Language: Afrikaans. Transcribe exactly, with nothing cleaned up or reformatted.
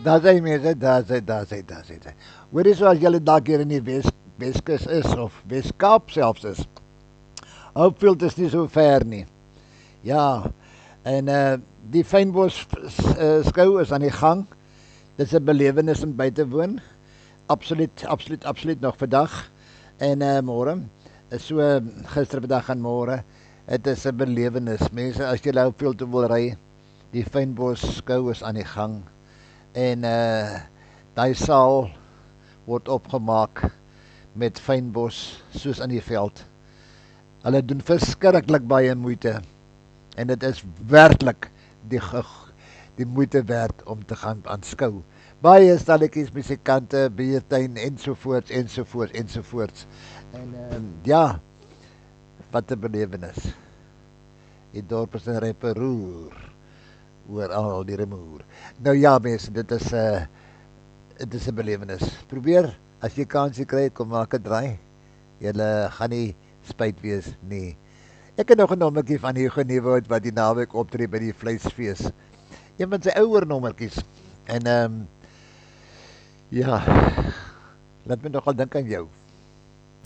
Daar sy mense, daar sy, daar sy, daar sy. daar sy. Hoorie so as julle dalk hier in die Wes Weskus is of Weskaap selfs is. Hopefield is nie so ver nie. Ja, en uh die Fynbos uh, skou is aan die gang. Dit is 'n belewenis om by te woon. Absoluut, absoluut, absoluut nog vandag. En uh môre, is so uh, gister vandag en môre. Dit is 'n belewenis. Mense, as jy Hopefield toe wil ry, die Fynbos skou is aan die gang. En uh daai saal word opgemaak met fynbos soos aan die veld. Hulle doen verskriklik baie moeite en dit is werklik die die moeite werd om te gaan aanskou. Baie stalletjies, musikante, biertuin ensovoorts ensovoorts ensovoorts. En uh, ja, wat 'n belewenis. Die dorp is 'n reperoer oor al die remoer. Nou ja, mense, dit is 'n uh, dit is 'n belewenis. Probeer as jy kansie kry, kom maak 'n draai. Julle gaan nie spyt wees nie. Ek het nog 'n nommertjie van Hugo Nieuwoud wat die naweek optree by die vleisfees. Een van sy ouer nommertjies. En ehm um, ja, laat my nogal dink aan jou.